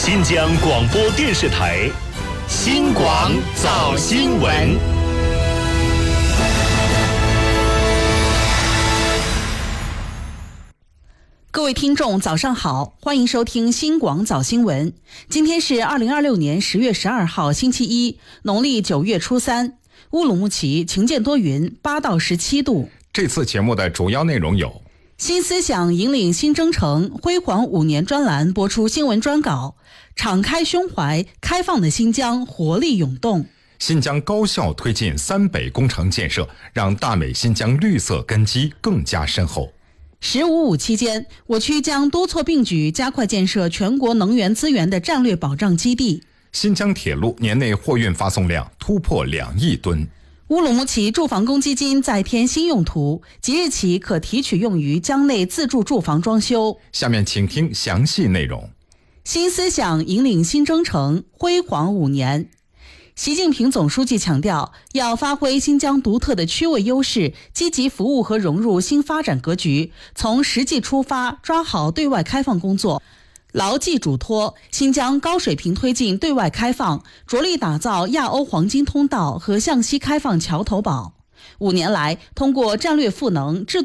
新疆广播电视台新广早新闻。 各位听众早上好，欢迎收听新广早新闻。今天是2026年10月12号星期一，农历9月初3。乌鲁木齐晴见多云，8到17度。 这次节目的主要内容有： 新思想引领新征程，辉煌5年专栏播出新闻专稿，敞开胸怀，开放的新疆活力涌动。 新疆高效推进3北工程建设，让大美新疆绿色根基更加深厚。 “15+5”期间，我区将多措并举，加快建设全国能源资源的战略保障基地。 新疆铁路年内货运发送量突破2亿吨。 乌鲁木齐住房公积金再添新用途，即日起可提取用于疆内自住住房装修。 下面请听详细内容。 新思想引领新征程，辉煌5年。习近平总书记强调，要发挥新疆独特的区位优势，积极服务和融入新发展格局，从实际出发，抓好对外开放工作，牢记嘱托，新疆高水平推进对外开放，着力打造亚欧黄金通道和向西开放桥头堡。5年来，通过战略赋能、制